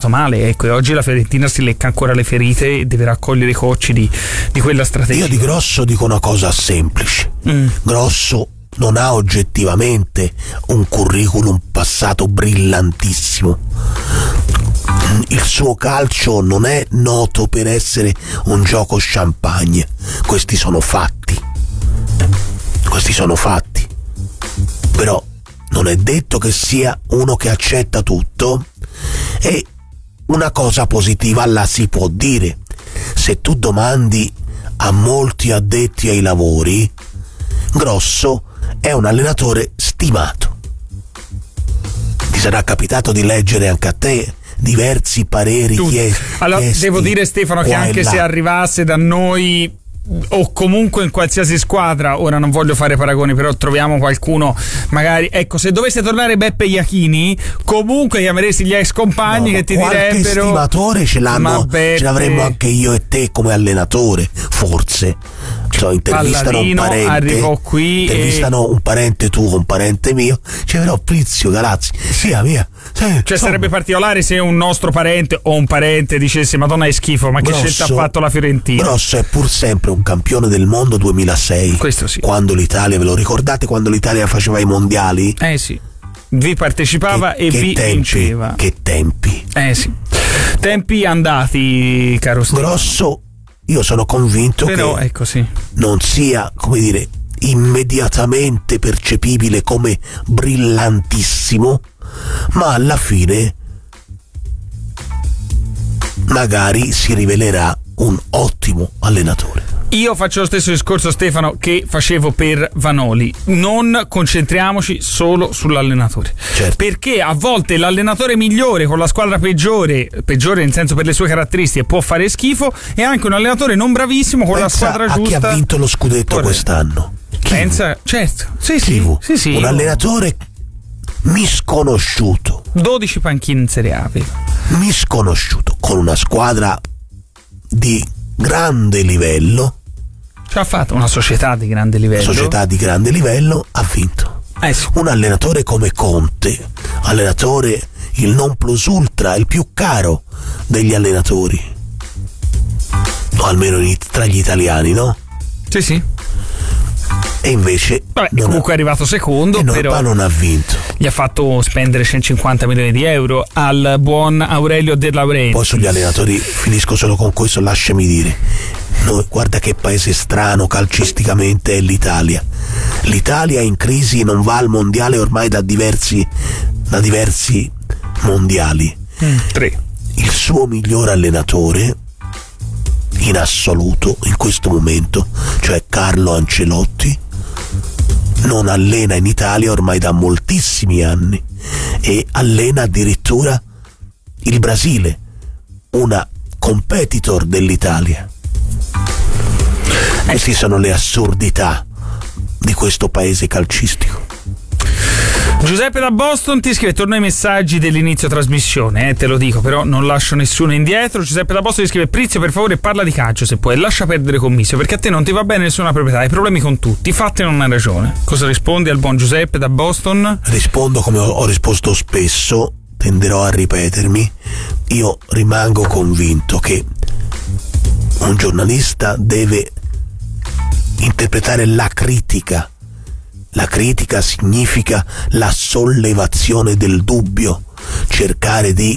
male, ecco, e oggi la Fiorentina si lecca ancora le ferite e deve raccogliere i cocci di quella strategia. Io di Grosso dico una cosa semplice. Grosso non ha oggettivamente un curriculum passato brillantissimo. Il suo calcio non è noto per essere un gioco champagne. Questi sono fatti. Però non è detto che sia uno che accetta tutto, e una cosa positiva la si può dire. Se tu domandi a molti addetti ai lavori, Grosso è un allenatore stimato. Ti sarà capitato di leggere anche a te diversi pareri chiesti. Allora, devo dire, Stefano, che anche se arrivasse da noi o comunque in qualsiasi squadra, ora non voglio fare paragoni, però troviamo qualcuno magari, ecco, se dovesse tornare Beppe Iachini, comunque chiameresti gli ex compagni che ti direbbero stimatore ce l'avremmo anche io e te come allenatore, forse. Intervistano un parente, arrivò qui intervistano un parente tuo, un parente mio, però Prizio Galazzi, via. Cioè sarebbe particolare se un nostro parente o un parente dicesse: Madonna, è schifo, ma Grosso, che scelta ha fatto la Fiorentina? Grosso è pur sempre un campione del mondo 2006. Questo sì. Quando l'Italia, ve lo ricordate quando l'Italia faceva i mondiali? Sì. Vi partecipava e vi vinceva. Che tempi. Sì. Tempi andati, caro Stefano. Grosso, io sono convinto che non sia, come dire, immediatamente percepibile come brillantissimo, ma alla fine magari si rivelerà un ottimo allenatore. Io faccio lo stesso discorso, Stefano, che facevo per Vanoli. Non concentriamoci solo sull'allenatore. Certo. Perché a volte l'allenatore migliore con la squadra peggiore nel senso per le sue caratteristiche, può fare schifo, e anche un allenatore non bravissimo con la squadra giusta. Chi ha vinto lo scudetto quest'anno? Pensa, certo. Sì. Un allenatore misconosciuto. 12 panchine in Serie A aveva. Misconosciuto, con una squadra di grande livello. Ci ha fatto una società di grande livello. Ha vinto. Sì. Un allenatore come Conte, allenatore il non plus ultra, il più caro degli allenatori, o almeno tra gli italiani, no? Sì. E invece comunque è arrivato secondo, però non ha vinto. Gli ha fatto spendere 150 milioni di euro al buon Aurelio De Laurentiis. Poi sugli allenatori, finisco solo con questo, lasciami dire, guarda che paese strano calcisticamente è l'Italia. L'Italia è in crisi, non va al mondiale ormai da diversi mondiali. 3. Il suo miglior allenatore in assoluto in questo momento, cioè Carlo Ancelotti, non allena in Italia ormai da moltissimi anni, e allena addirittura il Brasile, una competitor dell'Italia. Queste sono le assurdità di questo paese calcistico. Giuseppe da Boston ti scrive: torno ai messaggi dell'inizio trasmissione, te lo dico, però non lascio nessuno indietro. Giuseppe da Boston ti scrive: Prizio, per favore parla di calcio se puoi, lascia perdere Commisso, perché a te non ti va bene nessuna proprietà, hai problemi con tutti, fatti, non hai ragione. Cosa rispondi al buon Giuseppe da Boston? Rispondo come ho risposto spesso, tenderò a ripetermi. Io rimango convinto che un giornalista deve interpretare la critica. La critica significa la sollevazione del dubbio, cercare di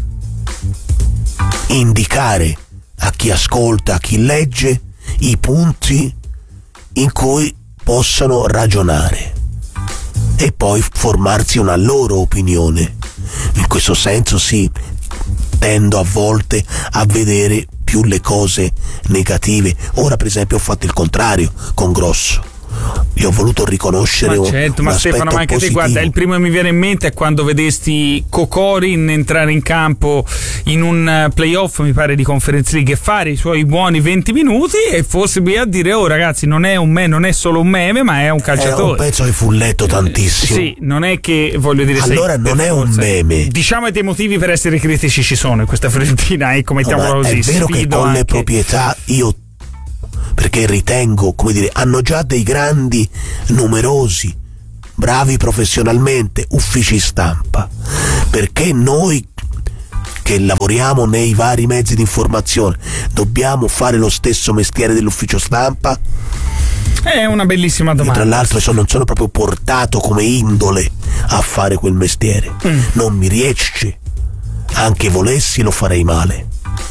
indicare a chi ascolta, a chi legge, i punti in cui possano ragionare e poi formarsi una loro opinione. In questo senso tendo a volte a vedere più le cose negative. Ora per esempio ho fatto il contrario con Grosso. Io ho voluto riconoscere un ma Stefano, ma anche positivo. te, guarda, il primo che mi viene in mente è quando vedesti Kokorin entrare in campo in un playoff, mi pare, di Conference League, e fare i suoi buoni 20 minuti e fosse a dire: oh ragazzi, non è solo un meme, ma è un calciatore. È un pezzo che fu letto tantissimo. Sì, non è che, voglio dire, allora non è un meme. Diciamo che dei motivi per essere critici ci sono in questa Fiorentina, ecco, mettiamola così. È vero che con le proprietà perché ritengo, come dire, hanno già dei grandi, numerosi, bravi professionalmente, uffici stampa, perché noi che lavoriamo nei vari mezzi di informazione, dobbiamo fare lo stesso mestiere dell'ufficio stampa? È una bellissima domanda. Io, tra l'altro, non sono proprio portato come indole a fare quel mestiere. Non mi riesce. Anche volessi lo farei male.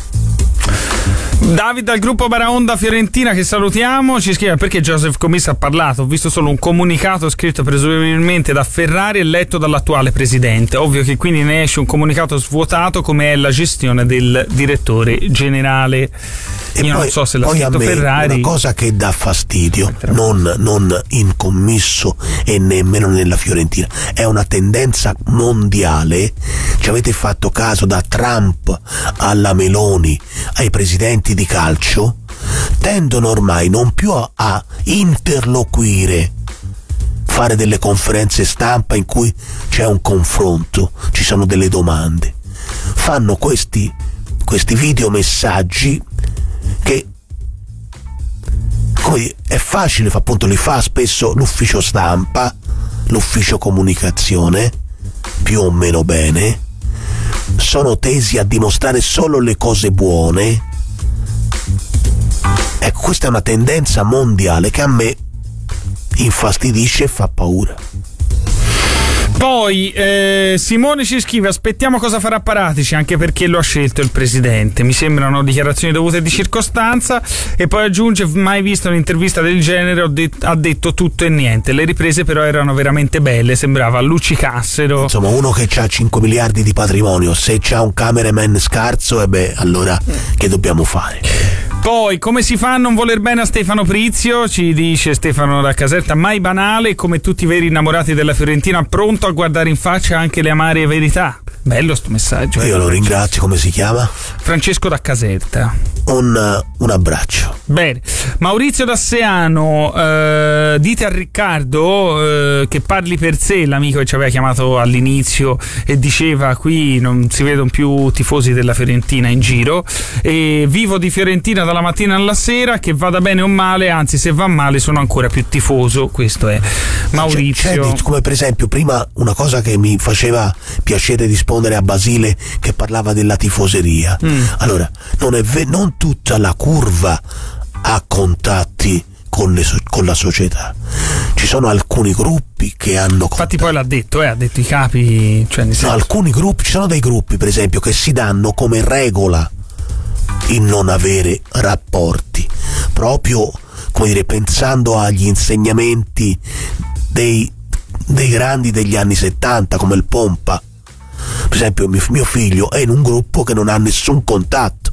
David dal gruppo Baraonda Fiorentina, che salutiamo, ci scrive: perché Joseph Commisso ha parlato? Ho visto solo un comunicato scritto presumibilmente da Ferrari e letto dall'attuale presidente. Ovvio che quindi ne esce un comunicato svuotato, come è la gestione del direttore generale. E io poi, non so se l'ha poi scritto a me Ferrari. Una cosa che dà fastidio, non in Commisso e nemmeno nella Fiorentina, è una tendenza mondiale. Ci avete fatto caso, da Trump alla Meloni ai presidenti di calcio, tendono ormai non più a interloquire, fare delle conferenze stampa in cui c'è un confronto, ci sono delle domande, fanno questi videomessaggi che è facile, appunto li fa spesso l'ufficio stampa, l'ufficio comunicazione, più o meno bene, sono tesi a dimostrare solo le cose buone. Ecco, questa è una tendenza mondiale che a me infastidisce e fa paura. Poi Simone ci scrive: aspettiamo cosa farà Paratici, anche perché lo ha scelto il presidente. Mi sembrano dichiarazioni dovute di circostanza. E poi aggiunge: mai visto un'intervista del genere, ha detto tutto e niente. Le riprese però erano veramente belle, sembrava luccicassero. Insomma, uno che ha 5 miliardi di patrimonio, se c'ha un cameraman scarso, allora che dobbiamo fare? Poi, come si fa a non voler bene a Stefano Prizio? Ci dice Stefano da Caserta: mai banale, come tutti i veri innamorati della Fiorentina, pronto a guardare in faccia anche le amare verità. Bello sto messaggio. Io lo ringrazio. Come si chiama? Francesco da Caserta. Un abbraccio. Bene. Maurizio da Seano: dite a Riccardo che parli per sé, l'amico che ci aveva chiamato all'inizio e diceva: qui non si vedono più tifosi della Fiorentina in giro, e vivo di Fiorentina dalla mattina alla sera, che vada bene o male, anzi se va male sono ancora più tifoso. Questo è Maurizio. C'è, come per esempio prima una cosa che mi faceva piacere rispondere a Basile, che parlava della tifoseria. Allora, non tutta la curva ha contatti con la società. Ci sono alcuni gruppi che hanno contatti. Infatti poi l'ha detto, ha detto i capi, cioè nel senso... No, alcuni gruppi, ci sono dei gruppi per esempio che si danno come regola il non avere rapporti, proprio, come dire, pensando agli insegnamenti dei grandi degli anni 70 come il Pompa. Per esempio mio figlio è in un gruppo che non ha nessun contatto.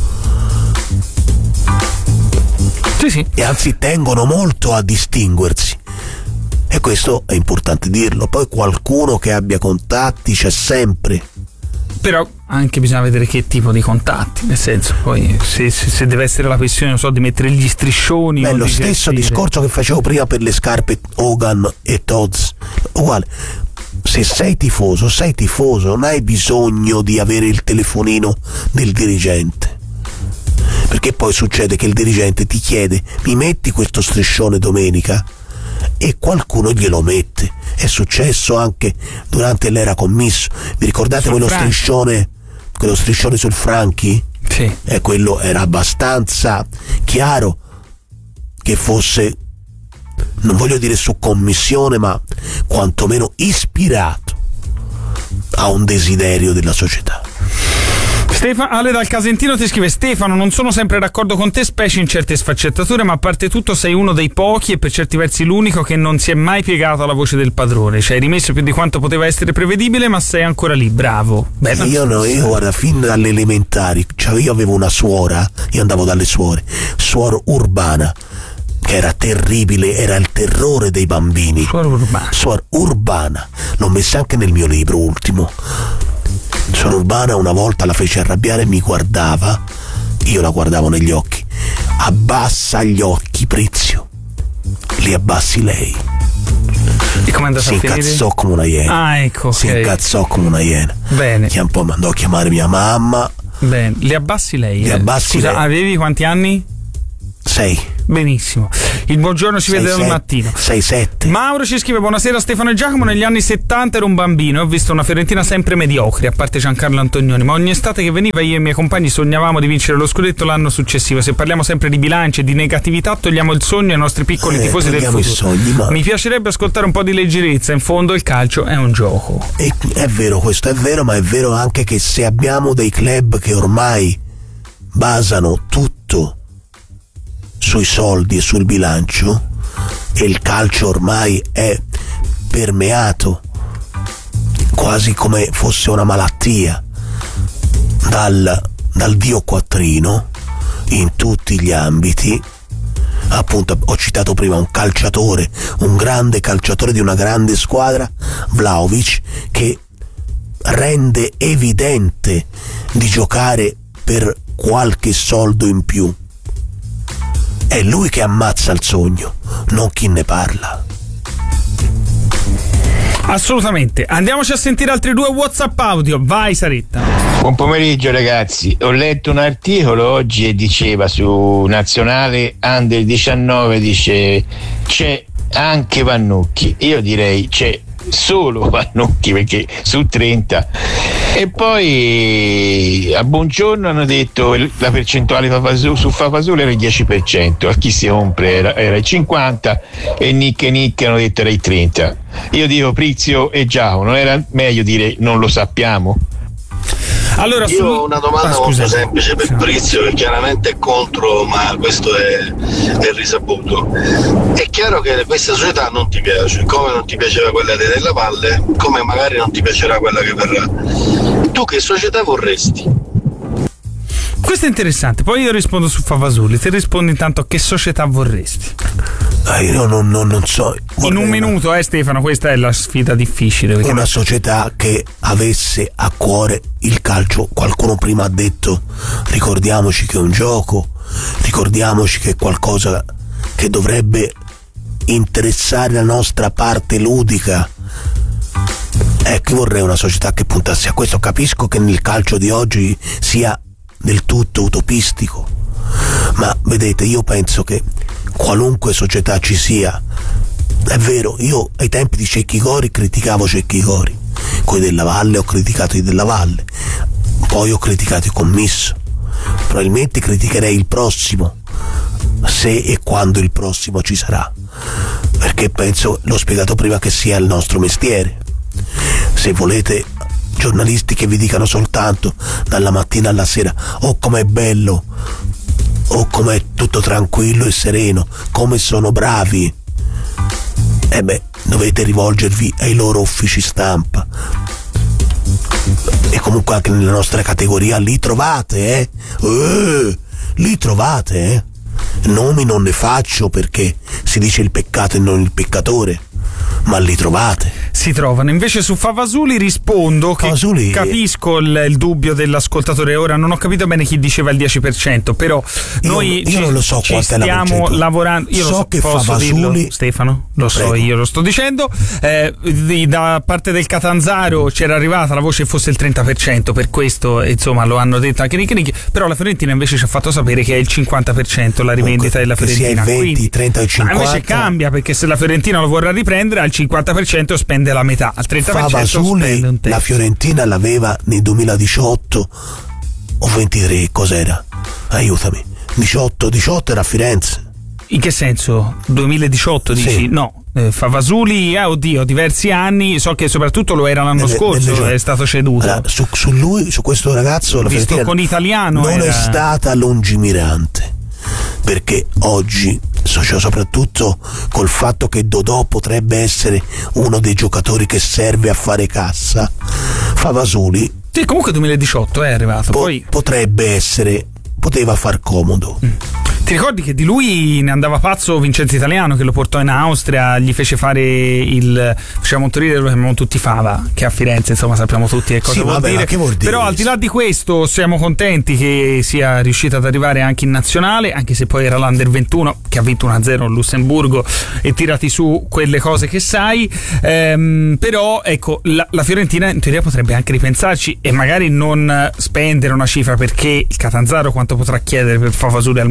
Sì. E anzi tengono molto a distinguersi, e questo è importante dirlo. Poi qualcuno che abbia contatti c'è sempre, però anche bisogna vedere che tipo di contatti, nel senso, poi se deve essere la questione, non so, di mettere gli striscioni. È lo stesso discorso che facevo prima per le scarpe Hogan e Tod's, uguale. Se sei tifoso, non hai bisogno di avere il telefonino del dirigente, perché poi succede che il dirigente ti chiede: mi metti questo striscione domenica? E qualcuno glielo mette. È successo anche durante l'era Commisso. Vi ricordate quello striscione sul Franchi? Sì. E quello era abbastanza chiaro che fosse, non voglio dire su commissione, ma quantomeno ispirato a un desiderio della società. Ale dal Casentino ti scrive: Stefano, non sono sempre d'accordo con te, specie in certe sfaccettature, ma a parte tutto sei uno dei pochi e per certi versi l'unico che non si è mai piegato alla voce del padrone. Ci hai rimesso più di quanto poteva essere prevedibile, ma sei ancora lì, bravo. Beh, io guarda, fin dalle elementari, io avevo una suora, io andavo dalle suore Urbana, che era terribile, era il terrore dei bambini. Suor Urbana, l'ho messa anche nel mio libro ultimo. Suor Urbana una volta la fece arrabbiare e mi guardava, io la guardavo negli occhi: abbassa gli occhi, Prizio, li abbassi lei. E come è andata si a finire? incazzò come una iena. Ecco, si incazzò come una iena. Bene. Che un po' mandò a chiamare mia mamma. Bene, li abbassi lei. Li abbassi Scusa, lei. avevi quanti anni? 6. Benissimo. Il buongiorno ci vede dal mattino. 6-7. Mauro ci scrive: buonasera Stefano e Giacomo, negli anni 70 ero un bambino e ho visto una Fiorentina sempre mediocre, a parte Giancarlo Antonioni, ma ogni estate che veniva io e i miei compagni sognavamo di vincere lo scudetto l'anno successivo. Se parliamo sempre di bilanci e di negatività, togliamo il sogno ai nostri piccoli tifosi del futuro. Sogni, ma... Mi piacerebbe ascoltare un po' di leggerezza, in fondo il calcio è un gioco. È vero, questo è vero, ma è vero anche che se abbiamo dei club che ormai basano tutto sui soldi e sul bilancio, e il calcio ormai è permeato quasi come fosse una malattia dal dio quattrino in tutti gli ambiti. Appunto, ho citato prima un calciatore, un grande calciatore di una grande squadra, Vlahovic, che rende evidente di giocare per qualche soldo in più. È lui che ammazza il sogno, non chi ne parla. Assolutamente. Andiamoci a sentire altri 2 WhatsApp audio. Vai Saretta. Buon pomeriggio ragazzi. Ho letto un articolo oggi e diceva su Nazionale Under 19, dice c'è anche Vannucchi. Io direi c'è solo Vannucchi, perché su 30. E poi a Buongiorno hanno detto la percentuale su Favasoli era il 10%, a chi si compra era il 50%, e Nick hanno detto era il 30%. Io dico Prizio e Giacomo, non era meglio dire non lo sappiamo? Allora, io ho una domanda molto semplice per Prizio, che chiaramente è contro, ma questo è risaputo. È chiaro che questa società non ti piace, come non ti piaceva quella della Valle, come magari non ti piacerà quella che verrà. Tu che società vorresti? Questo è interessante, poi io rispondo su Favasoli, te rispondi intanto a che società vorresti. Io non so. In un minuto, Stefano, questa è la sfida difficile. Una società che avesse a cuore il calcio. Qualcuno prima ha detto, ricordiamoci che è un gioco, ricordiamoci che è qualcosa che dovrebbe interessare la nostra parte ludica. Ecco, vorrei una società che puntasse a questo. Capisco che nel calcio di oggi sia del tutto utopistico, ma vedete, io penso che qualunque società ci sia, è vero, io ai tempi di Cecchi Gori criticavo Cecchi Gori, quelli della Valle ho criticato i della Valle, poi ho criticato i Commisso, probabilmente criticherei il prossimo, se e quando il prossimo ci sarà, perché penso, l'ho spiegato prima, che sia il nostro mestiere. Se volete giornalisti che vi dicano soltanto dalla mattina alla sera oh com'è bello, oh com'è tutto tranquillo e sereno, come sono bravi, dovete rivolgervi ai loro uffici stampa, e comunque anche nella nostra categoria li trovate, li trovate, nomi non ne faccio perché si dice il peccato e non il peccatore, ma li trovate. Si trovano. Invece su Favasoli rispondo che Favasoli... capisco il dubbio dell'ascoltatore. Ora non ho capito bene chi diceva il 10%, però noi io non lo so ci stiamo lavorando. Io so lo so, che posso Favasoli... dirlo, Stefano? Lo so, Prego. io lo sto dicendo. Da parte del Catanzaro c'era arrivata la voce che fosse il 30%, per questo insomma lo hanno detto anche Nicchi, però la Fiorentina invece ci ha fatto sapere che è il 50% la rivendita della Fiorentina. Sia il 20, quindi, 30 o 50. invece cambia, perché se la Fiorentina lo vorrà riprendere al 50% spende la metà, al 30% Favasoli spende un terzo. La Fiorentina l'aveva nel 2018 o 23, cos'era? Aiutami. 18 era a Firenze. In che senso? 2018 dici? Sì. No, Favasoli diversi anni, so che soprattutto lo era l'anno scorso, è stato ceduto. Allora, su questo ragazzo la visto Fiorentina con Italiano non era... è stata lungimirante, perché oggi, soprattutto col fatto che Dodò potrebbe essere uno dei giocatori che serve a fare cassa, Favasoli sì, comunque 2018 è arrivato, poi poteva far comodo. Ti ricordi che di lui ne andava pazzo Vincenzo Italiano, che lo portò in Austria, gli fece fare facciamo un torino, lo chiamiamo tutti Fava, che a Firenze insomma sappiamo tutti che cosa vuol dire. Che vuol dire. Però al di là di questo siamo contenti che sia riuscito ad arrivare anche in nazionale, anche se poi era l'Under 21 che ha vinto 1-0 in Lussemburgo, e tirati su quelle cose che sai, però ecco la Fiorentina in teoria potrebbe anche ripensarci e magari non spendere una cifra, perché il Catanzaro quanto potrà chiedere per Favasoli al massimo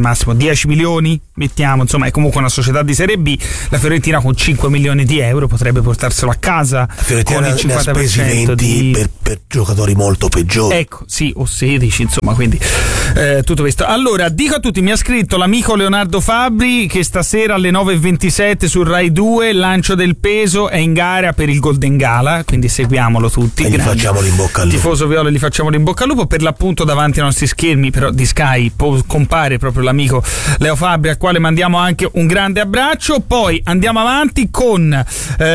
10 milioni, mettiamo, insomma è comunque una società di Serie B. La Fiorentina con 5 milioni di euro potrebbe portarselo a casa. La Fiorentina con il 50% ne ha spesi 20 per giocatori molto peggiori. Ecco, sì, o 16, insomma, quindi tutto questo. Allora, dico a tutti, mi ha scritto l'amico Leonardo Fabbri che stasera alle 9:27 su Rai 2 il lancio del peso è in gara per il Golden Gala, quindi seguiamolo tutti. E gli facciamo l'in bocca al lupo. Tifoso viola, gli facciamo l'in bocca al lupo. Per l'appunto davanti ai nostri schermi però di Sky compare proprio l'amico Leo Fabbri, al quale mandiamo anche un grande abbraccio. Poi andiamo avanti con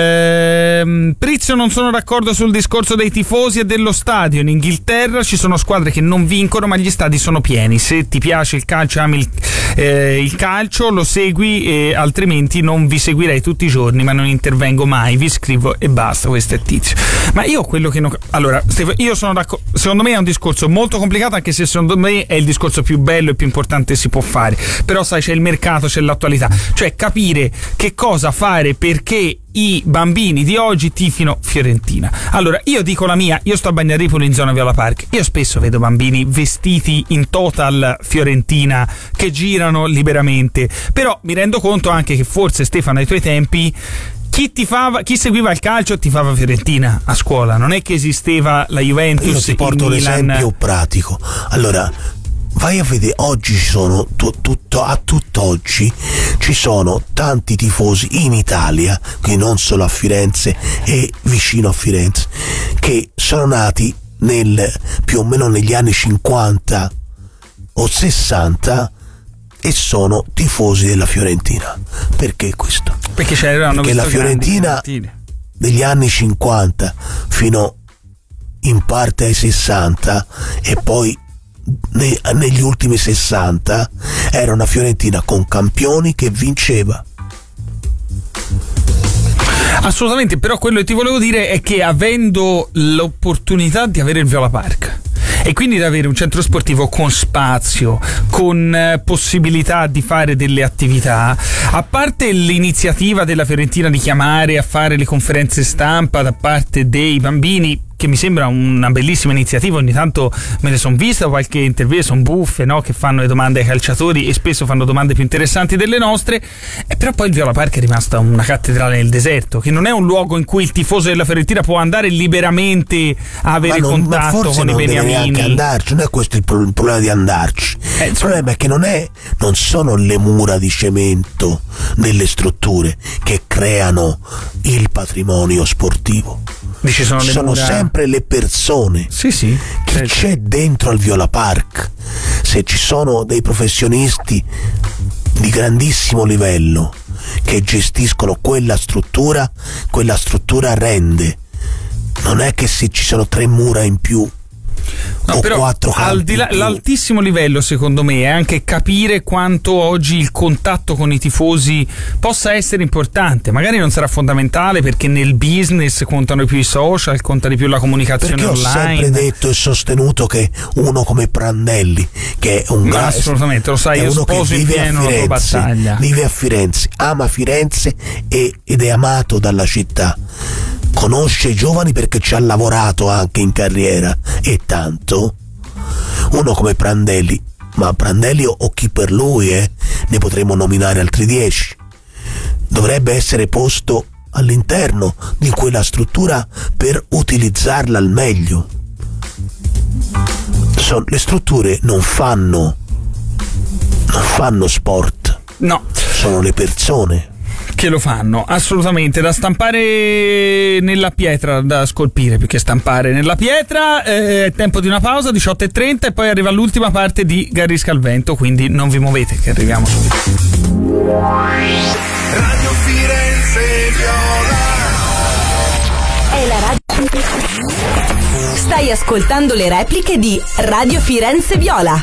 Prizio, non sono d'accordo sul discorso dei tifosi e dello stadio. In Inghilterra ci sono squadre che non vincono ma gli stadi sono pieni. Se ti piace il calcio, ami il calcio, lo segui, altrimenti non vi seguirei tutti i giorni, ma non intervengo mai, vi scrivo e basta. Questo è Tizio. Ma io quello che non... Allora, Stefano, io sono d'accordo, secondo me è un discorso molto complicato, anche se secondo me è il discorso più bello e più importante che si può fare. Però sai, c'è il mercato, c'è l'attualità, cioè capire che cosa fare perché i bambini di oggi tifino Fiorentina. Allora, io dico la mia, io sto a Bagnaripoli in zona Viola Park, io spesso vedo bambini vestiti in total Fiorentina che girano liberamente, però mi rendo conto anche che forse, Stefano, ai tuoi tempi chi seguiva il calcio tifava Fiorentina a scuola, non è che esisteva la Juventus. Io ti porto un esempio pratico. Allora, vai a vedere, oggi ci sono a tutt'oggi ci sono tanti tifosi in Italia, quindi non solo a Firenze e vicino a Firenze, che sono nati più o meno negli anni 50 o 60 e sono tifosi della Fiorentina. Perché questo? Perché la Fiorentina degli anni 50 fino in parte ai 60 e poi negli ultimi 60 era una Fiorentina con campioni che vinceva. Assolutamente, però quello che ti volevo dire è che avendo l'opportunità di avere il Viola Park e quindi di avere un centro sportivo con spazio, con possibilità di fare delle attività, a parte l'iniziativa della Fiorentina di chiamare a fare le conferenze stampa da parte dei bambini, che mi sembra una bellissima iniziativa, ogni tanto me ne sono vista qualche intervista, sono buffe, no? Che fanno le domande ai calciatori e spesso fanno domande più interessanti delle nostre, e però poi il Viola Park è rimasta una cattedrale nel deserto, che non è un luogo in cui il tifoso della Fiorentina può andare liberamente a avere contatto con i beniamini. Andarci, non è questo il problema di andarci, il problema è che non sono le mura di cemento delle strutture che creano il patrimonio sportivo. Dici, sono sempre le persone. Sì, chi c'è dentro al Viola Park. Se ci sono dei professionisti di grandissimo livello che gestiscono quella struttura rende. Non è che se ci sono 3 mura in più, no, però 4 al di là, l'altissimo livello secondo me è anche capire quanto oggi il contatto con i tifosi possa essere importante. Magari non sarà fondamentale perché nel business contano più i social, conta di più la comunicazione perché online. Ho sempre detto e sostenuto che uno come Prandelli, che è un assolutamente, lo sai, io sposo in pieno la tua battaglia, vive a Firenze, ama Firenze ed è amato dalla città, conosce i giovani perché ci ha lavorato anche in carriera e tanto. Uno come Prandelli, ma Prandelli o chi per lui, ne potremmo nominare altri 10, dovrebbe essere posto all'interno di quella struttura per utilizzarla al meglio. Le strutture non fanno sport, no, sono le persone che lo fanno, assolutamente, da stampare nella pietra, da scolpire più che stampare nella pietra. È tempo di una pausa, 18:30, e poi arriva l'ultima parte di Garrisca al vento, quindi non vi muovete che arriviamo subito. Radio Firenze Viola è la radio. Stai ascoltando le repliche di Radio Firenze Viola.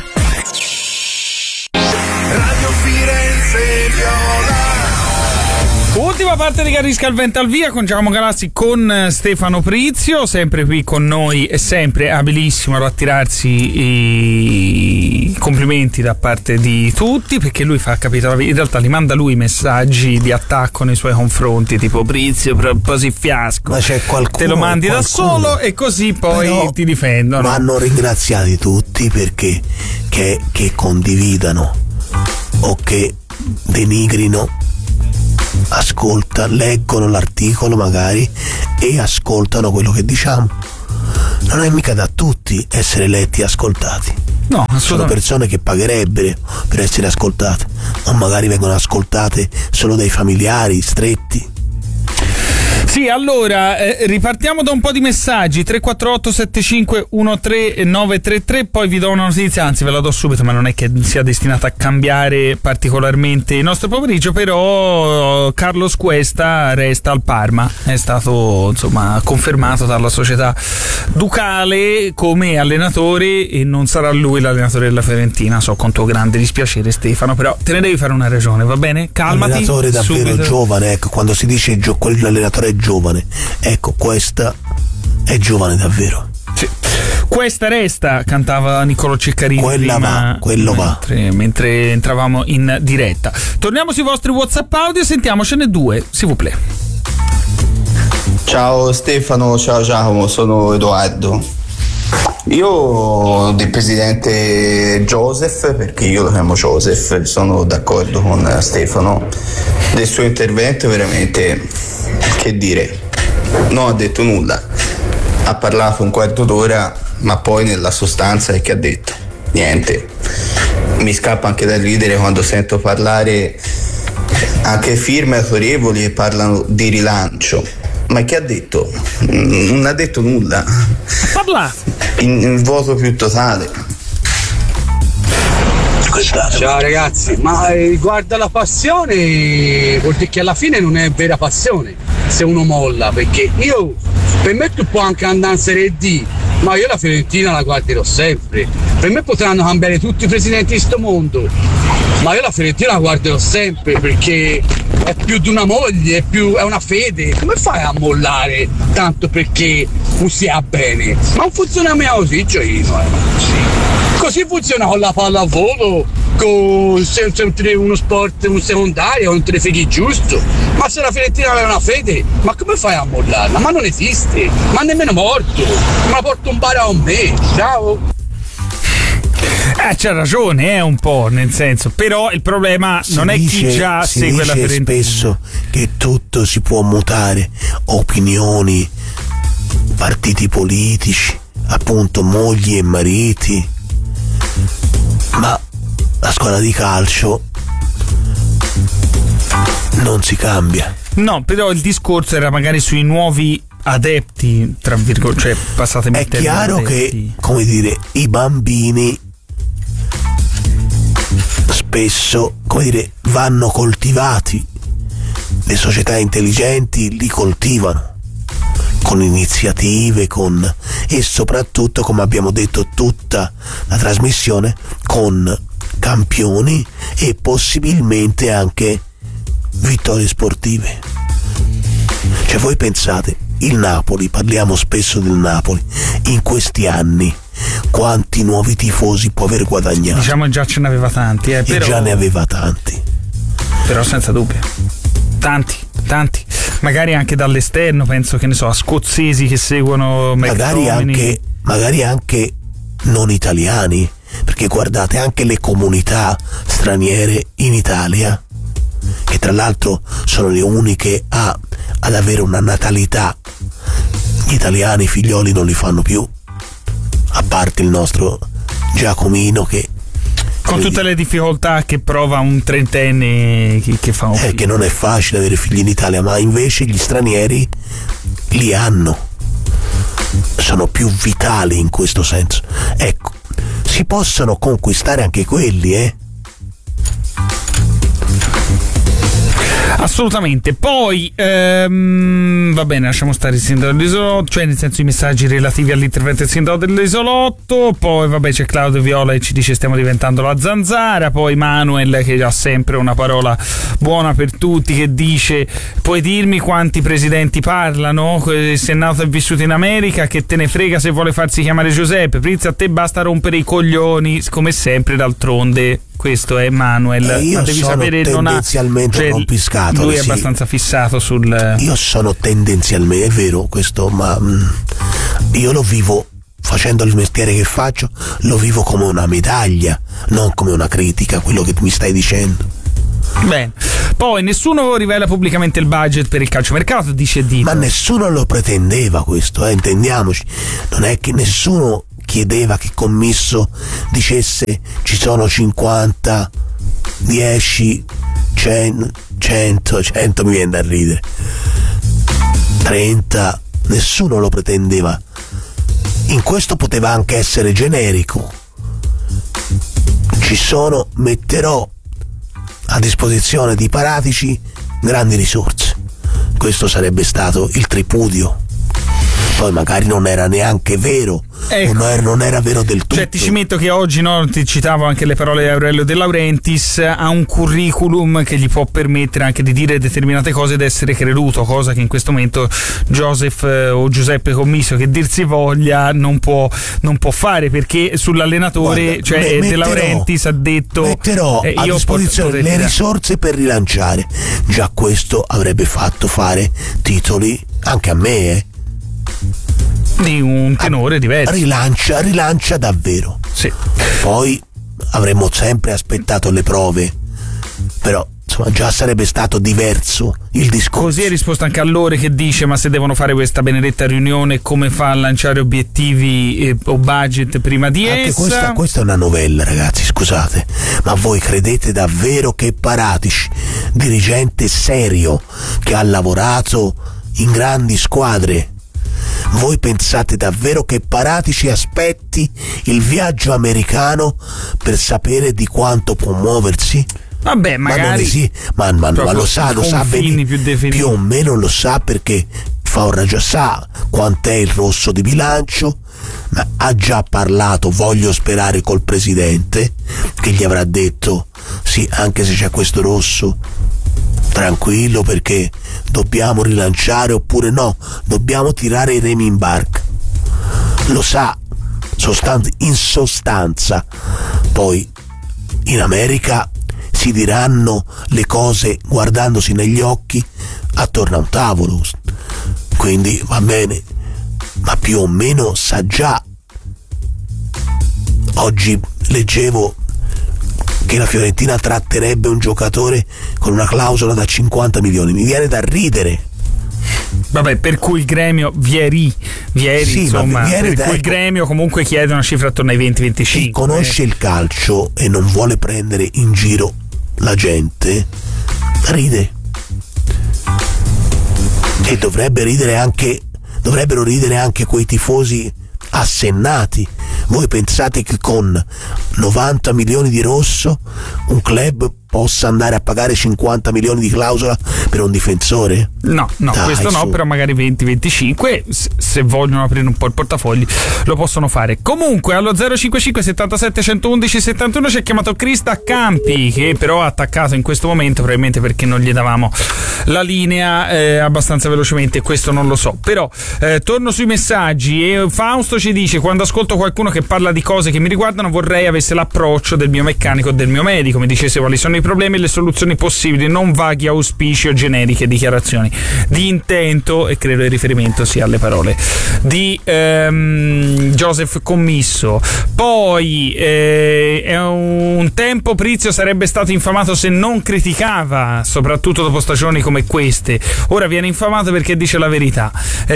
Radio Firenze Viola. Ultima parte di Garrisca al vento al via con Giacomo Galassi, con Stefano Prizio, sempre qui con noi e sempre abilissimo ad attirarsi i complimenti da parte di tutti, perché lui fa capire, in realtà li manda lui messaggi di attacco nei suoi confronti, tipo Prizio così fiasco, ma c'è qualcuno, te lo mandi da solo e così poi però ti difendono. Vanno ringraziati tutti perché che condividano o che denigrino, leggono l'articolo magari e ascoltano quello che diciamo. Non è mica da tutti essere letti e ascoltati. No, assolutamente. Sono persone che pagherebbero per essere ascoltate, o magari vengono ascoltate solo dai familiari stretti. Sì, allora ripartiamo da un po' di messaggi. 348 75 13 933. Poi vi do una notizia, anzi ve la do subito, ma non è che sia destinata a cambiare particolarmente il nostro pomeriggio. Però Carlos Cuesta resta al Parma, è stato insomma confermato dalla società ducale come allenatore e non sarà lui l'allenatore della Fiorentina. So, con tuo grande dispiacere, Stefano, però te ne devi fare una ragione, va bene? Calmati. Allenatore davvero subito. Giovane, ecco, quando si dice quell'allenatore è giovane, ecco, questa è giovane davvero. Sì. Questa resta, cantava Niccolò Ceccarini. Quello va. Mentre entravamo in diretta. Torniamo sui vostri WhatsApp audio, sentiamocene due, s'il vous plaît. Ciao Stefano, ciao Giacomo, sono Edoardo. Io del presidente Joseph, perché io lo chiamo Joseph, sono d'accordo con Stefano, del suo intervento veramente, che dire, non ha detto nulla, ha parlato un quarto d'ora, ma poi nella sostanza che ha detto? Niente. Mi scappa anche da ridere quando sento parlare anche firme autorevoli che parlano di rilancio. Ma che ha detto? Non ha detto nulla. Parla! In voto più totale. Ciao ragazzi, ma riguardo alla passione, vuol dire che alla fine non è vera passione se uno molla, perché per me tu puoi anche andare in Serie D, ma io la Fiorentina la guarderò sempre. Per me potranno cambiare tutti i presidenti di sto mondo, ma io la Fiorentina la guarderò sempre, perché è più di una moglie, è una fede. Come fai a mollare tanto perché non sia bene? Ma non funziona mai così, Così funziona con la pallavolo, con uno sport, un secondario, non te ne freghi giusto. Ma se la Fiorentina aveva una fede, ma come fai a mollarla? Ma non esiste, ma nemmeno morto. Ma porto un bar a me, ciao. C'ha ragione, un po', nel senso, però il problema non è chi già segue la Fiorentina. Spesso che tutto si può mutare, opinioni, partiti politici, appunto mogli e mariti, ma la squadra di calcio non si cambia. No, però il discorso era magari sui nuovi adepti, tra virgolette, cioè passatemi il termine. È chiaro che, come dire, i bambini spesso, come dire, vanno coltivati. Le società intelligenti li coltivano con iniziative, e soprattutto, come abbiamo detto tutta la trasmissione, con campioni e possibilmente anche vittorie sportive. Cioè, voi pensate, il Napoli, parliamo spesso del Napoli, in questi anni quanti nuovi tifosi può aver guadagnato? Diciamo già ce ne aveva tanti, però... già ne aveva tanti. Però senza dubbio. Tanti. Magari anche dall'esterno, penso, che ne so, a scozzesi che seguono magari anche non italiani, perché guardate anche le comunità straniere in Italia, che tra l'altro sono le uniche ad avere una natalità. Gli italiani i figlioli non li fanno più, a parte il nostro Giacomino, che con tutte le difficoltà che prova un trentenne che fa un figlio. Che non è facile avere figli in Italia, ma invece gli stranieri li hanno, sono più vitali in questo senso. Ecco, si possono conquistare anche quelli, Assolutamente. Poi va bene, lasciamo stare il sindaco dell'isolotto, cioè nel senso i messaggi relativi all'intervento del sindaco dell'isolotto. Poi vabbè, c'è Claudio Viola che ci dice stiamo diventando la zanzara. Poi Manuel, che ha sempre una parola buona per tutti, che dice: puoi dirmi quanti presidenti parlano? Se è nato e vissuto in America, che te ne frega se vuole farsi chiamare Giuseppe? Prizzi, a te basta rompere i coglioni, come sempre, d'altronde. Questo è Manuel. Io ma devi sono sapere, tendenzialmente un rompiscatole. Lui è abbastanza fissato sul... Io sono tendenzialmente, è vero questo, ma io lo vivo, facendo il mestiere che faccio, lo vivo come una medaglia non come una critica quello che mi stai dicendo. Bene, poi nessuno rivela pubblicamente il budget per il calciomercato, dice Dito. Ma nessuno lo pretendeva questo, intendiamoci. Non è che nessuno chiedeva che Commisso dicesse ci sono 50, 10, 100 mi viene da ridere, 30, nessuno lo pretendeva. In questo poteva anche essere generico. Metterò a disposizione di Paratici grandi risorse. Questo sarebbe stato il tripudio. Poi magari non era neanche vero, ecco. non era vero del tutto. Cioè, ti ci metto che oggi, no, ti citavo anche le parole di Aurelio De Laurentiis, ha un curriculum che gli può permettere anche di dire determinate cose ed essere creduto, cosa che in questo momento Joseph o Giuseppe Commisso, che dir si voglia, non può fare, perché sull'allenatore, De Laurentiis ha detto metterò a disposizione le risorse per rilanciare. Già questo avrebbe fatto fare titoli anche a me, di un tenore diverso. Rilancia davvero. Sì. Poi avremmo sempre aspettato le prove, però insomma già sarebbe stato diverso il discorso. Così è risposto anche a Lore, che dice: ma se devono fare questa benedetta riunione, come fa a lanciare obiettivi o budget prima di anche essa? Questa è una novella, ragazzi, scusate, ma voi credete davvero che Paratici, dirigente serio che ha lavorato in grandi squadre, voi pensate davvero che Paratici aspetti il viaggio americano per sapere di quanto può muoversi? Vabbè, magari. Ma lo sa più o meno lo sa, perché sa quant'è il rosso di bilancio, ma ha già parlato, voglio sperare, col presidente, che gli avrà detto sì, anche se c'è questo rosso, tranquillo, perché dobbiamo rilanciare, oppure no, dobbiamo tirare i remi in barca. Lo sa, in sostanza. Poi in America si diranno le cose guardandosi negli occhi attorno a un tavolo, quindi va bene, ma più o meno sa già. Oggi leggevo che la Fiorentina tratterebbe un giocatore con una clausola da 50 milioni. Mi viene da ridere. Vabbè, per cui il gremio Vieri sì, insomma, il gremio comunque chiede una cifra attorno ai 20-25. Chi conosce il calcio e non vuole prendere in giro la gente ride, e dovrebbero ridere anche quei tifosi assennati. Voi pensate che con 90 milioni di rosso un club possa andare a pagare 50 milioni di clausola per un difensore? No, dai, questo no, però magari 20-25, se vogliono aprire un po' il portafogli lo possono fare. Comunque allo 055 77 111 71 ci ha chiamato Chris da Campi, che però ha attaccato in questo momento, probabilmente perché non gli davamo la linea abbastanza velocemente, questo non lo so. Però torno sui messaggi e Fausto ci dice: quando ascolto qualcuno che parla di cose che mi riguardano vorrei avesse l'approccio del mio meccanico o del mio medico, mi dicesse quali sono i problemi e le soluzioni possibili, non vaghi auspici o generiche dichiarazioni di intento, e credo il riferimento sia alle parole di Joseph Commisso. Poi un tempo Prizio sarebbe stato infamato se non criticava, soprattutto dopo stagioni come queste. Ora viene infamato perché dice la verità.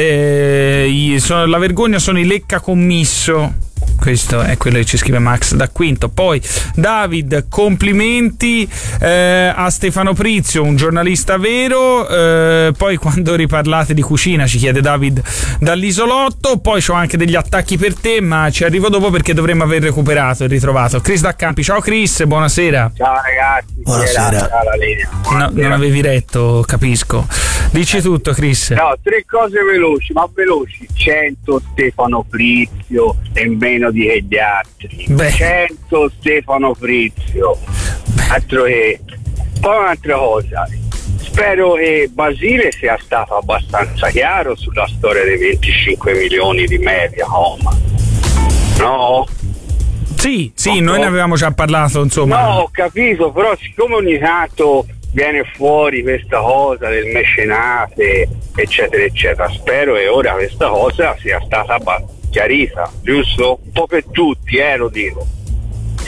La vergogna sono i Lecca Commisso. Questo è quello che ci scrive Max da Quinto. Poi David, complimenti a Stefano Prizio, un giornalista vero. Poi quando riparlate di cucina, ci chiede David dall'isolotto. Poi c'ho anche degli attacchi per te, ma ci arrivo dopo perché dovremmo aver recuperato e ritrovato Chris da Campi. Ciao Chris, buonasera. Ciao ragazzi. Buonasera. Non avevi retto, capisco. Dici tutto, Chris. No, 3 cose veloci, ma veloci. 100 Stefano Prizio e meno di gli altri. 100 Stefano Prizio. Altro che. Poi un'altra cosa, spero che Basile sia stato abbastanza chiaro sulla storia dei 25 milioni di Mediacom. No? Sì, noi ne avevamo già parlato, insomma. No, ho capito, però siccome ogni tanto viene fuori questa cosa del mecenate, eccetera eccetera, spero che ora questa cosa sia stata chiarita, giusto? Un po' per tutti, lo dico.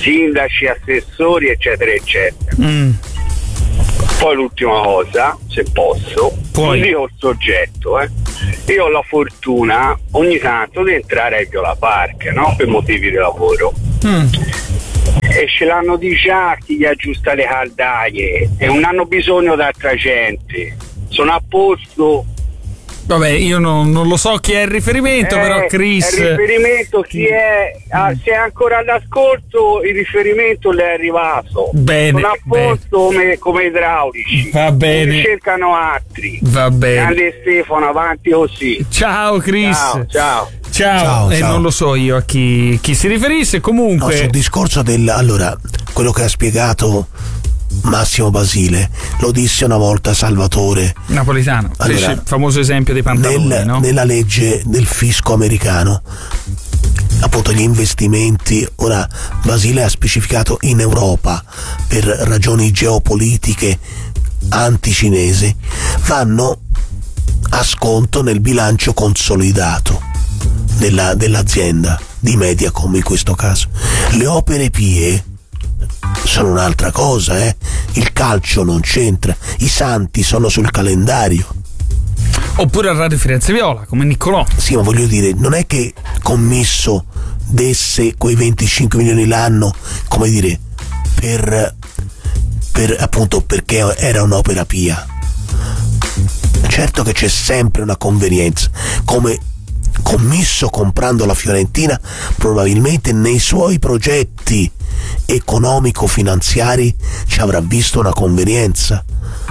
sindaci, assessori, eccetera, eccetera. Poi l'ultima cosa, se posso, non dico il soggetto, io ho la fortuna ogni tanto di entrare ai Viola Park, no? Per motivi di lavoro. E ce l'hanno di già chi gli aggiusta le caldaie e non hanno bisogno d'altra gente. Sono a posto. Vabbè, io non lo so chi è il riferimento, però Chris... Il riferimento chi è... se è ancora all'ascolto, il riferimento le è arrivato. Bene. Sono a posto come idraulici. Va bene. Cercano altri. Va bene. Grande Stefano, avanti così. Ciao Chris. Ciao. Non lo so io a chi si riferisse, comunque... No, sul discorso allora, quello che ha spiegato Massimo Basile lo disse una volta Salvatore Napolitano, allora, il famoso esempio dei pantaloni, no? Nella legge del fisco americano, appunto, gli investimenti, ora Basile ha specificato in Europa per ragioni geopolitiche anticinesi, vanno a sconto nel bilancio consolidato dell'azienda di Mediacom in questo caso. Le opere pie sono un'altra cosa, il calcio non c'entra, i santi sono sul calendario. Oppure a Radio Firenze Viola, come Niccolò. Sì, ma voglio dire, non è che Commisso desse quei 25 milioni l'anno, come dire, per appunto perché era un'opera pia. Certo che c'è sempre una convenienza, come Commisso comprando la Fiorentina probabilmente nei suoi progetti economico-finanziari ci avrà visto una convenienza.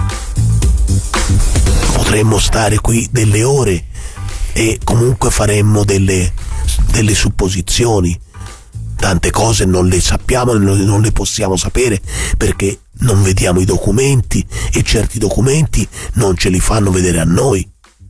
Potremmo stare qui delle ore e comunque faremmo delle supposizioni. Tante cose non le sappiamo, non le possiamo sapere perché non vediamo i documenti e certi documenti non ce li fanno vedere a noi.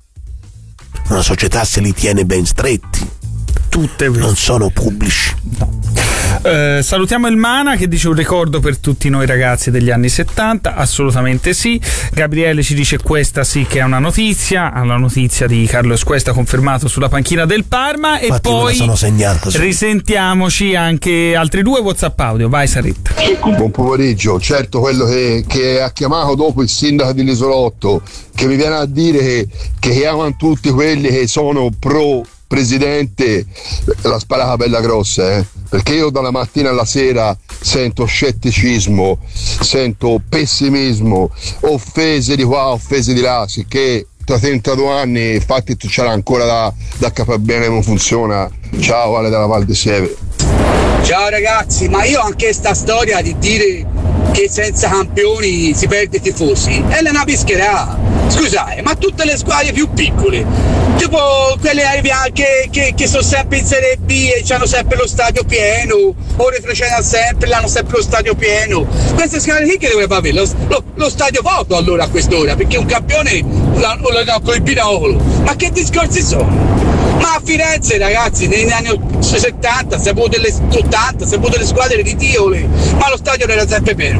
Una società se li tiene ben stretti, non sono pubblici. No. Salutiamo il Mana che dice un ricordo per tutti noi ragazzi degli anni 70, assolutamente sì. Gabriele ci dice questa sì che è una notizia, alla notizia di Carlos Cuesta confermato sulla panchina del Parma. Infatti, e poi sono segnato, sì. Risentiamoci anche altri 2 WhatsApp audio. Vai Sarit. Buon pomeriggio. Certo, quello che ha chiamato dopo il sindaco di Lisolotto, che mi viene a dire che chiamano tutti quelli che sono pro presidente, la sparata bella grossa, perché io dalla mattina alla sera sento scetticismo, sento pessimismo, offese di qua, offese di là, sicché tra 32 anni infatti c'era ancora da capire bene come funziona. Ciao, Ale dalla Val di Sieve. Ciao ragazzi, ma io anche sta storia di dire che senza campioni si perde i tifosi è una pischerà. Scusate, ma tutte le squadre più piccole, tipo quelle che sono sempre in Serie B e hanno sempre lo stadio pieno, o retrocedono sempre, hanno sempre lo stadio pieno, queste squadre qui che dovrebbero avere lo stadio vuoto allora a quest'ora, perché un campione lo dà con il binocolo. Ma che discorsi sono? Ma a Firenze ragazzi negli anni 70 si avuto delle 80, si avuto delle squadre ridicole, ma lo stadio non era sempre pieno.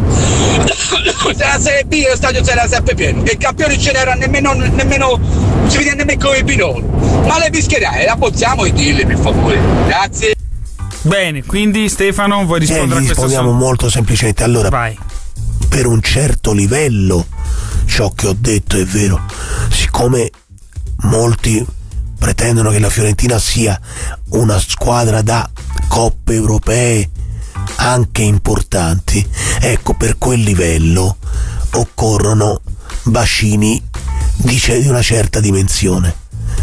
Se la Serie B lo stadio era sempre pieno e il campione ce n'era nemmeno si vede nemmeno con il binocolo. Ma le pischerai la possiamo dirle per favore? Grazie. Bene, quindi Stefano vuoi rispondere a questo? Rispondiamo molto semplicemente. Allora, vai. Per un certo livello ciò che ho detto è vero, siccome molti pretendono che la Fiorentina sia una squadra da coppe europee anche importanti, ecco, per quel livello occorrono bacini di una certa dimensione.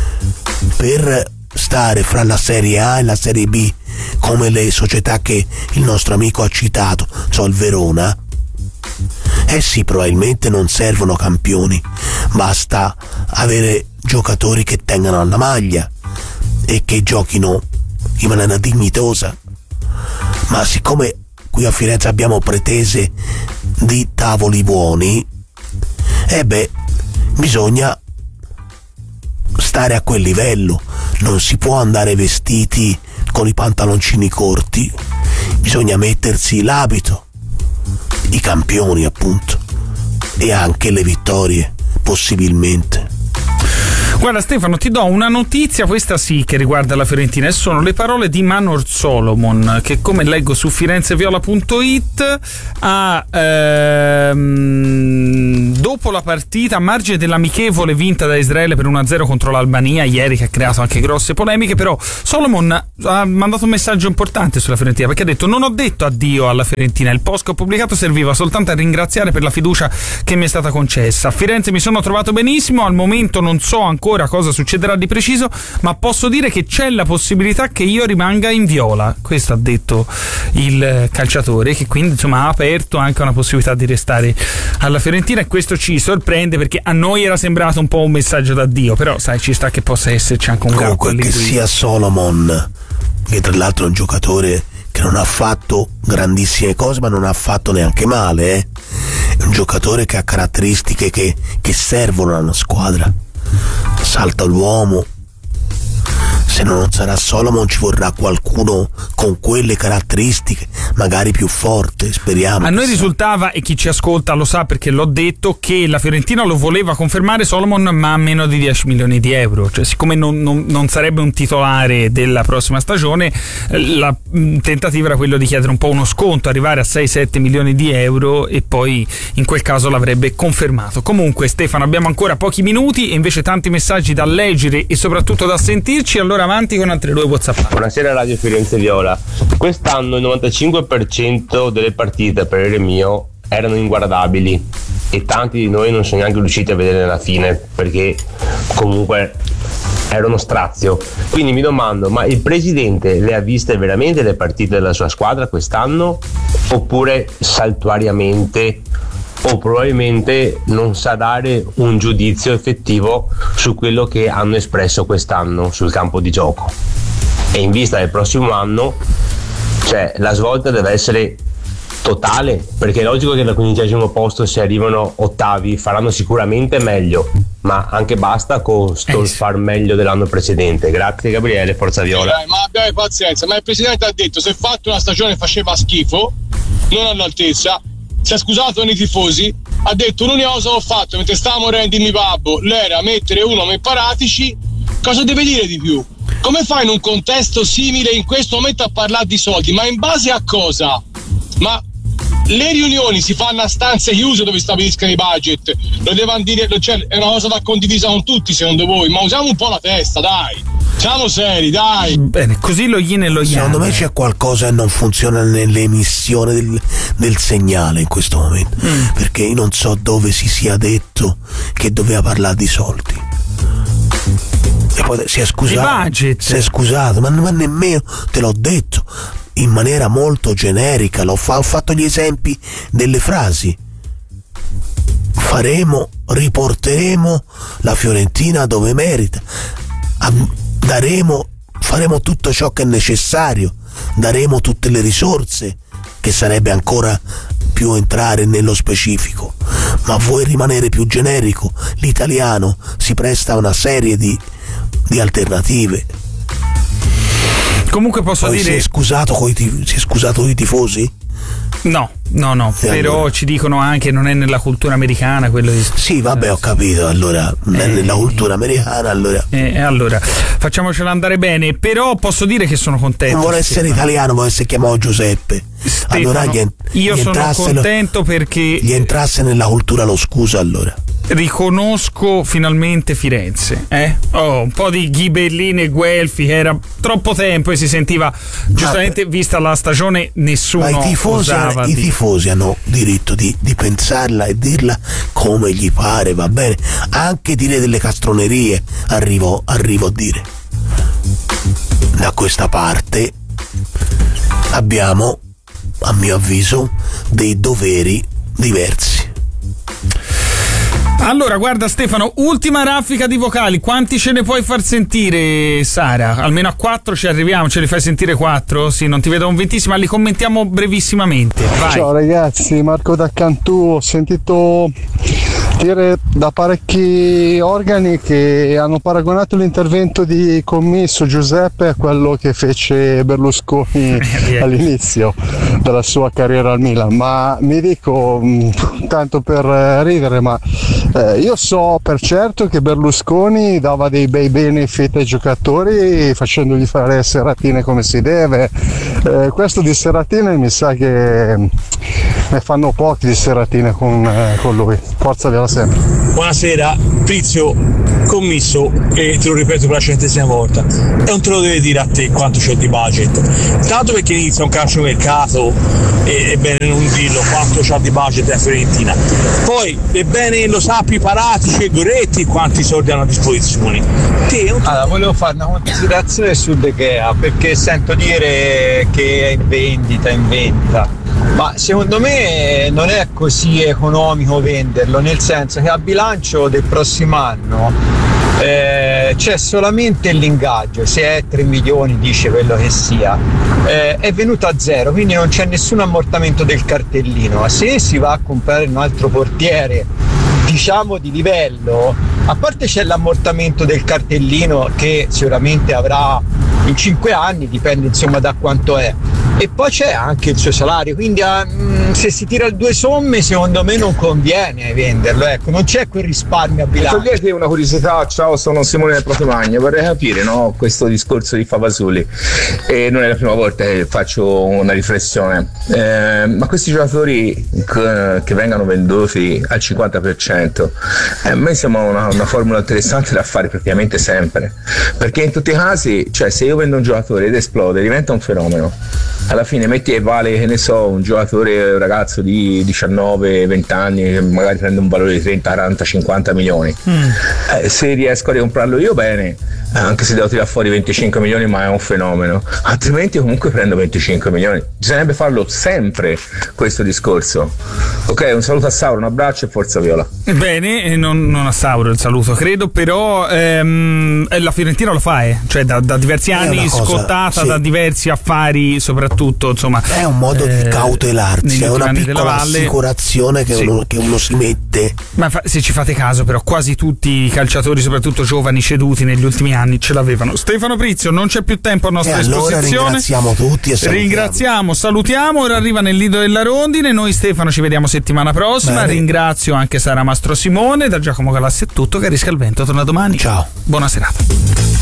Per stare fra la Serie A e la Serie B, come le società che il nostro amico ha citato, il Verona, sì, probabilmente non servono campioni, basta avere giocatori che tengano alla maglia e che giochino in maniera dignitosa. Ma siccome qui a Firenze abbiamo pretese di tavoli buoni, bisogna stare a quel livello, non si può andare vestiti con i pantaloncini corti, bisogna mettersi l'abito, i campioni appunto, e anche le vittorie possibilmente. Guarda Stefano, ti do una notizia, questa sì, che riguarda la Fiorentina, e sono le parole di Manor Solomon, che come leggo su firenzeviola.it dopo la partita, a margine dell'amichevole vinta da Israele per 1-0 contro l'Albania ieri, che ha creato anche grosse polemiche, però Solomon ha mandato un messaggio importante sulla Fiorentina, perché ha detto: non ho detto addio alla Fiorentina, il post che ho pubblicato serviva soltanto a ringraziare per la fiducia che mi è stata concessa. A Firenze mi sono trovato benissimo, al momento non so ancora cosa succederà di preciso, ma posso dire che c'è la possibilità che io rimanga in viola. Questo ha detto il calciatore, che quindi insomma ha aperto anche una possibilità di restare alla Fiorentina, e questo ci sorprende perché a noi era sembrato un po' un messaggio d'addio, però sai, ci sta che possa esserci anche un comunque che sia Solomon, che tra l'altro è un giocatore che non ha fatto grandissime cose, ma non ha fatto neanche male, è un giocatore che ha caratteristiche che servono a una squadra, salta l'uomo. Se non sarà Solomon ci vorrà qualcuno con quelle caratteristiche, magari più forte, speriamo. A noi risultava, e chi ci ascolta lo sa perché l'ho detto, che la Fiorentina lo voleva confermare Solomon, ma a meno di 10 milioni di euro, cioè siccome non sarebbe un titolare della prossima stagione, la tentativa era quello di chiedere un po' uno sconto, arrivare a 6-7 milioni di euro, e poi in quel caso l'avrebbe confermato. Comunque Stefano, abbiamo ancora pochi minuti e invece tanti messaggi da leggere e soprattutto da sentirci, allora avanti con altre 2 WhatsApp. Buonasera Radio Firenze Viola. Quest'anno il 95% delle partite, per il mio, erano inguardabili, e tanti di noi non sono neanche riusciti a vedere la fine perché comunque era uno strazio. Quindi mi domando, ma il presidente le ha viste veramente le partite della sua squadra quest'anno, oppure saltuariamente, o probabilmente non sa dare un giudizio effettivo su quello che hanno espresso quest'anno sul campo di gioco? E in vista del prossimo anno, cioè, la svolta deve essere totale, perché è logico che dal 15° posto, se arrivano ottavi, faranno sicuramente meglio, ma anche basta con far meglio dell'anno precedente. Grazie Gabriele, Forza Viola. Ma abbiamo pazienza, ma il presidente ha detto: se fatto una stagione faceva schifo, non all'altezza, si è scusato nei tifosi, ha detto: l'unica cosa che ho fatto mentre stavo morendo il mio babbo l'era mettere uno a me Paratici. Cosa deve dire di più? Come fai in un contesto simile in questo momento a parlare di soldi? Ma in base a cosa? Ma le riunioni si fanno a stanze chiuse dove stabiliscono i budget, lo devono dire, cioè, è una cosa da condivisa con tutti secondo voi, ma usiamo un po' la testa, dai, siamo seri, dai. Bene, così lo yin e lo yang. Secondo me c'è qualcosa che non funziona nell'emissione del segnale in questo momento, perché io non so dove si sia detto che doveva parlare di soldi. E poi si è scusato, ma nemmeno te l'ho detto, in maniera molto generica, ho fatto gli esempi delle frasi. Riporteremo la Fiorentina dove merita, faremo tutto ciò che è necessario, daremo tutte le risorse, che sarebbe ancora più entrare nello specifico. Ma vuoi rimanere più generico? L'italiano si presta a una serie di alternative. Comunque posso poi dire, si è scusato con i tifosi? No, però allora? Ci dicono anche non è nella cultura americana quello di... Sì, vabbè, ho capito, allora non è nella cultura americana, allora facciamocelo andare bene, però posso dire che sono contento. Non vuole essere italiano, vuole essere chiamato Giuseppe. Stefano, allora io sono contento perché gli entrasse nella cultura lo scusa, allora. Riconosco finalmente Firenze, un po' di ghibelline e Guelfi, che era troppo tempo e si sentiva, giustamente vista la stagione, nessuno osava. I tifosi hanno diritto di pensarla e dirla come gli pare, va bene, anche dire delle castronerie, arrivo a dire. Da questa parte abbiamo, a mio avviso, dei doveri diversi. Allora, guarda Stefano, ultima raffica di vocali, quanti ce ne puoi far sentire, Sara? Almeno a 4 ci arriviamo, ce li fai sentire 4? Sì, non ti vedo convintissima, li commentiamo brevissimamente. Vai. Ciao ragazzi, Marco da Cantù, ho sentito dire da parecchi organi che hanno paragonato l'intervento di commisso Giuseppe a quello che fece Berlusconi all'inizio della sua carriera al Milan, ma mi dico, tanto per ridere, ma Io so per certo che Berlusconi dava dei bei benefit ai giocatori facendogli fare seratine come si deve. Questo di seratine mi sa che ne fanno pochi di seratine con lui. Forza Viola sempre. Buonasera, Prizio, commisso, e te lo ripeto per la 100ª volta, e non te lo deve dire a te quanto c'è di budget, tanto perché inizia un calciomercato è bene non dirlo quanto c'ha di budget la Fiorentina, poi è bene lo sappi Paratici e Goretti quanti soldi hanno a disposizione. Allora, volevo fare una considerazione su De Gea, perché sento dire che è in vendita, ma secondo me non è così economico venderlo, nel senso che a bilancio del prossimo anno c'è solamente l'ingaggio, se è 3 milioni dice quello che sia, è venuto a zero, quindi non c'è nessun ammortamento del cartellino. Se si va a comprare un altro portiere diciamo di livello, a parte c'è l'ammortamento del cartellino che sicuramente avrà in 5 anni, dipende insomma da quanto è, e poi c'è anche il suo salario, quindi se si tira due somme secondo me non conviene venderlo, ecco, non c'è quel risparmio a bilancio. Togliete una curiosità, ciao, sono Simone del Protimagno, vorrei capire, no, questo discorso di Favasoli, e non è la prima volta che faccio una riflessione, ma questi giocatori che vengono venduti al 50%, a me sembra una formula interessante da fare praticamente sempre, perché in tutti i casi, cioè se io vendo un giocatore ed esplode, diventa un fenomeno, alla fine metti e vale, che ne so, un giocatore, un ragazzo di 19-20 anni che magari prende un valore di 30, 40, 50 milioni, se riesco a ricomprarlo io bene, anche se devo tirare fuori 25 milioni, ma è un fenomeno, altrimenti comunque prendo 25 milioni. Bisognerebbe farlo sempre questo discorso. Ok, un saluto a Sauro, un abbraccio e forza Viola. Bene, non a Sauro il saluto, credo, però la Fiorentina lo fa, cioè da diversi anni scottata, sì, da diversi affari, soprattutto, insomma. È un modo di cautelarsi, è una piccola assicurazione che, sì, uno si mette. Ma se ci fate caso, però quasi tutti i calciatori, soprattutto giovani, ceduti negli ultimi anni ce l'avevano. Stefano Prizio, non c'è più tempo a nostra disposizione. Ringraziamo tutti e salutiamo. Ora arriva nel Lido della Rondine. Noi, Stefano, ci vediamo settimana prossima. Bene. Ringrazio anche Sara Mastro Simone. Da Giacomo Galassi è tutto. Carisca il vento, torna domani. Ciao, buona serata.